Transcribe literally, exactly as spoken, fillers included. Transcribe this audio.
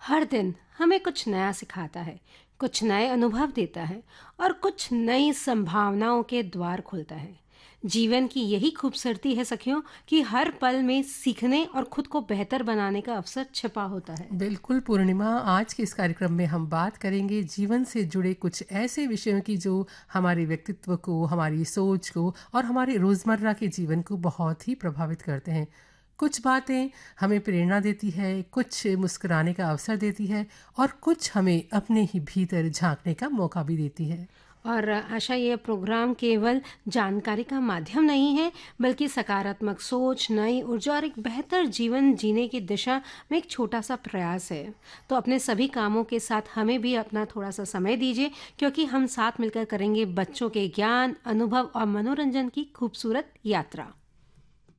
हर दिन हमें कुछ नया सिखाता है, कुछ नए अनुभव देता है और कुछ नई संभावनाओं के द्वार खोलता है। जीवन की यही खूबसूरती है सखियों कि हर पल में सीखने और खुद को बेहतर बनाने का अवसर छिपा होता है। बिल्कुल पूर्णिमा, आज के इस कार्यक्रम में हम बात करेंगे जीवन से जुड़े कुछ ऐसे विषयों की जो हमारे व्यक्तित्व को, हमारी सोच को और हमारे रोज़मर्रा के जीवन को बहुत ही प्रभावित करते हैं। कुछ बातें हमें प्रेरणा देती है, कुछ मुस्कुराने का अवसर देती है और कुछ हमें अपने ही भीतर झांकने का मौका भी देती है। और आशा ये प्रोग्राम केवल जानकारी का माध्यम नहीं है, बल्कि सकारात्मक सोच, नई ऊर्जा और एक बेहतर जीवन जीने की दिशा में एक छोटा सा प्रयास है। तो अपने सभी कामों के साथ हमें भी अपना थोड़ा सा समय दीजिए, क्योंकि हम साथ मिलकर करेंगे बच्चों के ज्ञान, अनुभव और मनोरंजन की खूबसूरत यात्रा।